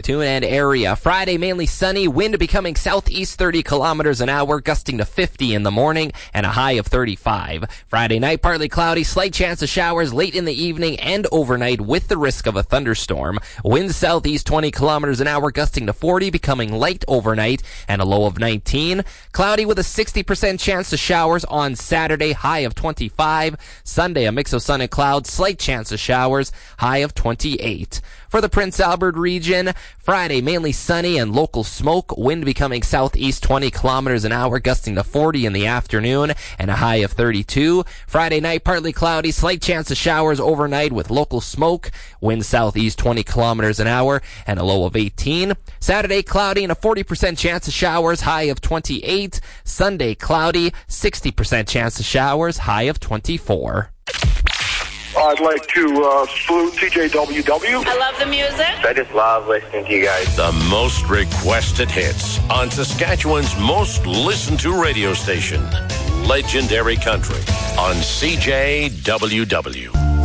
Saskatoon and area. Friday, mainly sunny, wind becoming southeast 30 kilometers an hour, gusting to 50 in the morning, and a high of 35. Friday night, partly cloudy, slight chance of showers late in the evening and overnight with the risk of a thunderstorm. Winds southeast 20 kilometers an hour, gusting to 40, becoming light overnight, and a low of 19. Cloudy with a 60% chance of showers on Saturday, high of 25. Sunday, a mix of sun and clouds, slight chance of showers, high of 28. For the Prince Albert region, Friday, mainly sunny and local smoke, wind becoming southeast 20 kilometers an hour, gusting to 40 in the afternoon, and a high of 32. Friday night, partly cloudy, slight chance of showers overnight with local smoke, wind southeast 20 kilometers an hour, and a low of 18. Saturday, cloudy and a 40% chance of showers, high of 28. Sunday, cloudy, 60% chance of showers, high of 24. I'd like to salute TJWW. I love the music. I just love listening to you guys. The most requested hits on Saskatchewan's most listened to radio station, Legendary Country on CJWW.